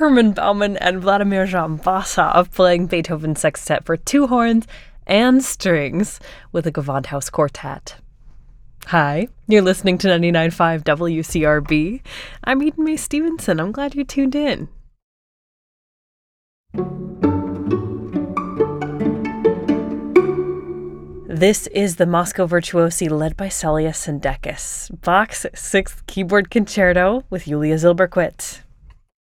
Hermann Baumann and Vladimir Jean-Basov playing Beethoven's Sextet for two horns and strings with a Gewandhaus Quartet. Hi, you're listening to 99.5 WCRB. I'm Eden Mae Stevenson. I'm glad you tuned in. This is the Moscow Virtuosi led by Celia Sendekis, Bach's Sixth Keyboard Concerto with Julia Zilberquist.